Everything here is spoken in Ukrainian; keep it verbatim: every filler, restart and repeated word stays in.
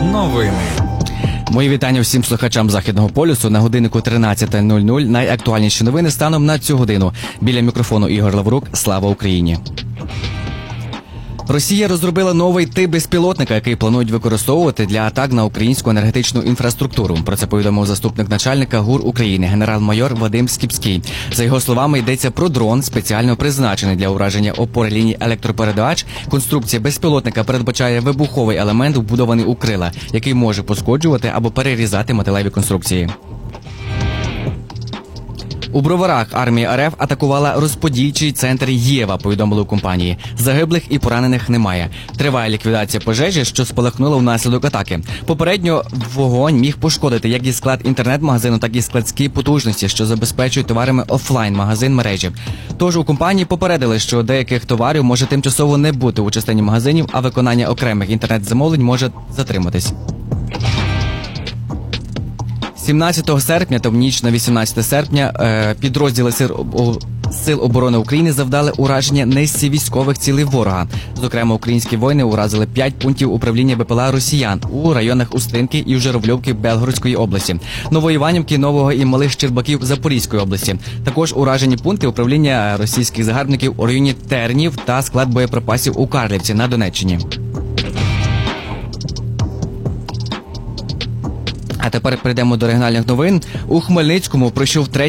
Новини. Мої вітання всім слухачам Західного полюсу. На годиннику тринадцята нуль нуль. Найактуальніші новини станом на цю годину. Біля мікрофону Ігор Лаврук. Слава Україні! Росія розробила новий тип безпілотника, який планують використовувати для атак на українську енергетичну інфраструктуру. Про це повідомив заступник начальника ГУР України, генерал-майор Вадим Скіпський. За його словами, йдеться про дрон, спеціально призначений для ураження опори ліній електропередач. Конструкція безпілотника передбачає вибуховий елемент, вбудований у крила, який може пошкоджувати або перерізати металеві конструкції. У Броварах армія РФ атакувала розподільчий центр Єва, повідомили у компанії. Загиблих і поранених немає. Триває ліквідація пожежі, що спалахнула внаслідок атаки. Попередньо вогонь міг пошкодити як і склад інтернет-магазину, так і складські потужності, що забезпечують товарами офлайн-магазин мережі. Тож у компанії попередили, що деяких товарів може тимчасово не бути у частині магазинів, а виконання окремих інтернет-замовлень може затриматись. сімнадцятого серпня та в ніч на вісімнадцяте серпня підрозділи Сил оборони України завдали ураження низці військових цілей ворога. Зокрема, українські воїни уразили п'ять пунктів управління БПЛА росіян у районах Устинки і Журавльовки Белгородської області, Новоіванівки, Нового і Малих Щербаків Запорізької області. Також уражені пункти управління російських загарбників у районі Тернів та склад боєприпасів у Карлівці на Донеччині. А тепер перейдемо до регіональних новин. У Хмельницькому пройшов третій